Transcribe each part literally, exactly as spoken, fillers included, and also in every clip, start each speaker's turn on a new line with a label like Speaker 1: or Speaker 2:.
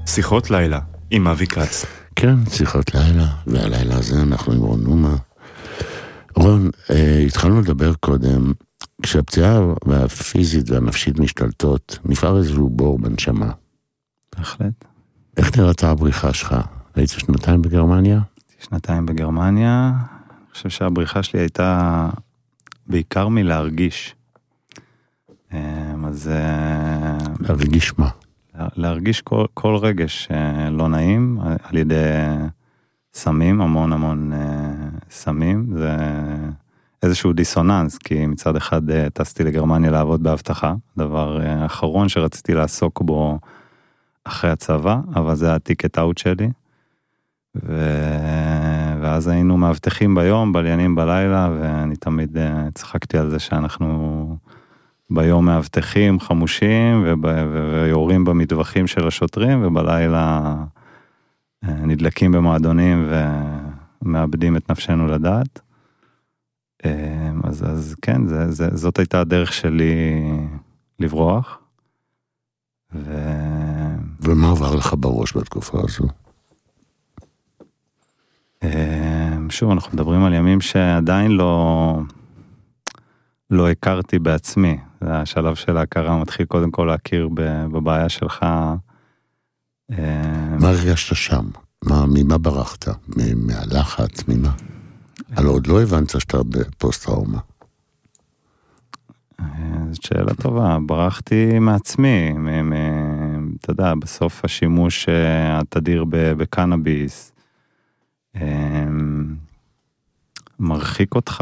Speaker 1: שיחות לילה עם אבי כץ.
Speaker 2: כן, שיחות לילה, והלילה הזה אנחנו עם רון נומה. רון, אה, התחלנו לדבר קודם, כשהפציעה הפיזית והנפשית משתלטות, נפער איזשהו בור בנשמה.
Speaker 3: בהחלט.
Speaker 2: איך נראתה הבריחה שלך? היית שנתיים בגרמניה?
Speaker 3: שנתיים בגרמניה. אני חושב שהבריחה שלי הייתה בעיקר מלהרגיש. אז...
Speaker 2: להרגיש מה?
Speaker 3: להרגיש כל, כל רגש לא נעים, על ידי סמים, המון המון סמים. זה איזשהו דיסוננס, כי מצד אחד טסתי לגרמניה לעבוד בהבטחה, דבר האחרון שרציתי לעסוק בו אחרי הצבא, אבל זה הטיקט אאוט שלי. ו... ואז היינו מאבטחים ביום, בליינים בלילה, ואני תמיד צחקתי על זה שאנחנו ביום מאבטחים חמושים, וב... ויורים במטווחים של השוטרים, ובלילה נדלקים במועדונים ומאבדים את נפשנו לדעת. אז, אז כן, זה, זה, זאת הייתה הדרך שלי לברוח. ו...
Speaker 2: ומה עבר לך בראש בתקופה הזו?
Speaker 3: שוב, אנחנו מדברים על ימים שעדיין לא, לא הכרתי בעצמי. זה השלב של ההכרה, מתחיל קודם כל להכיר בבעיה שלך.
Speaker 2: מה הרגשת שם? מה, ממה ברחת? מהלחץ? ממה? הלא עוד לא הבנת שאתה בפוסט-טראומה.
Speaker 3: זאת שאלה טובה. ברחתי מעצמי. אתה יודע, בסוף השימוש התדיר בקנאביס, מרחיק אותך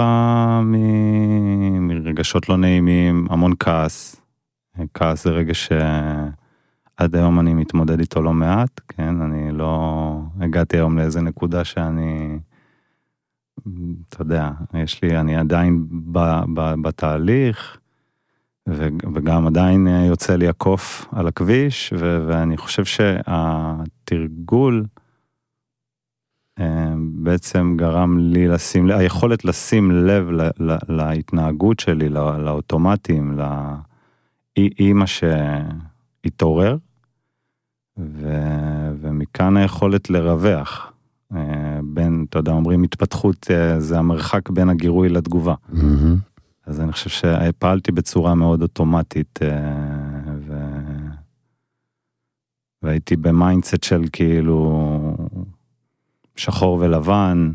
Speaker 3: מרגשות לא נעימים, המון כעס. כעס זה רגע שעד היום אני מתמודד איתו לא מעט, כן? אני לא הגעתי היום לאיזה נקודה שאני, אתה יודע, יש לי, אני עדיין ב, ב, בתהליך, וגם עדיין יוצא לי עקוף על הכביש, ואני חושב שהתרגול בעצם גרם לי לשים, היכולת לשים לב להתנהגות שלי, לאוטומטים, לאמא שהתעורר, ומכאן היכולת לרווח. בין, אתה יודע, אומרים, התפתחות זה המרחק בין הגירוי לתגובה. אז אני חושב שפעלתי בצורה מאוד אוטומטית, ו... והייתי במיינדסט של כאילו שחור ולבן.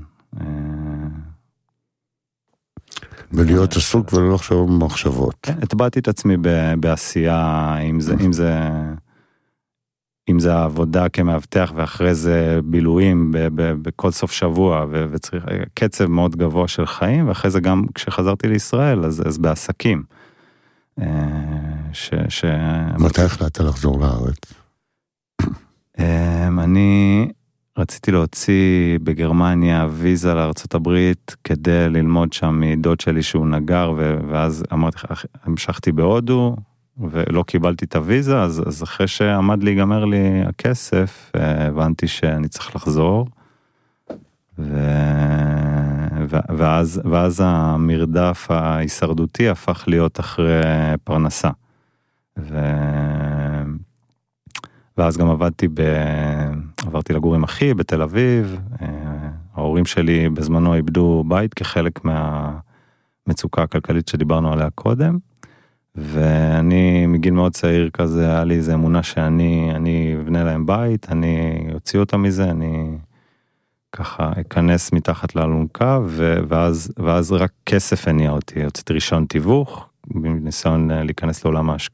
Speaker 2: ולהיות עסוק ולא לחשוב במחשבות.
Speaker 3: כן, הטבעתי את עצמי בעשייה, אם זה, אם זה, אם זה העבודה כמאבטח, ואחרי זה בילויים בכל סוף שבוע, וצריך קצב מאוד גבוה של חיים, ואחרי זה גם כשחזרתי לישראל, אז, אז בעסקים. ש, ש...
Speaker 2: מתי החלטת לחזור לארץ?
Speaker 3: אני רציתי להוציא בגרמניה ויזה לארצות הברית, כדי ללמוד שם מדוד שלי שהוא נגר, ואז אמרתי, המשכתי בהודו, ולא קיבלתי את הוויזה, אז, אז אחרי שעמד להיגמר לי הכסף, הבנתי שאני צריך לחזור, ו... ואז, ואז המרדף ההישרדותי הפך להיות אחרי פרנסה. ו... ואז גם עבדתי, ב... עברתי לגור עם אחי בתל אביב, ההורים שלי בזמנו איבדו בית כחלק מהמצוקה הכלכלית שדיברנו עליה קודם, ואני מגיל מאוד צעיר כזה, היה לי איזו אמונה שאני, אני אבנה להם בית, אני אוציא אותם מזה, אני ככה אכנס מתחת לאלונקה, ואז, ואז רק כסף הניע אותי, הוצאתי ראשון תיווך, בניסיון להיכנס לעולם ההשקעה.